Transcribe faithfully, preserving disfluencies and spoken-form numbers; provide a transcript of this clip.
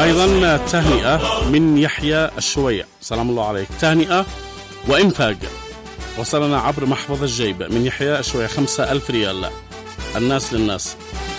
أيضا تهنئة من يحيى الشويع، سلام الله عليك، تهنئة وإنفاق وصلنا عبر محفظة الجيب من يحيى الشويع خمسة ألف ريال. الناس للناس.